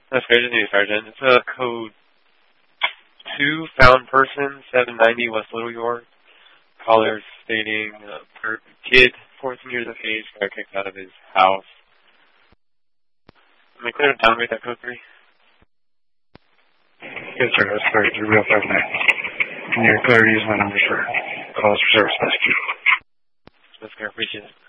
That's great to do, Sergeant. It's a code 2, found person, 790 West Little York. Caller stating kid, 14 years of age, got kicked out of his house. Am I clear to downgrade that code 3? Yes, sir. That's clear. It's a real 59. And you're clear to use my number for calls for service rescue. That's clear. Appreciate it.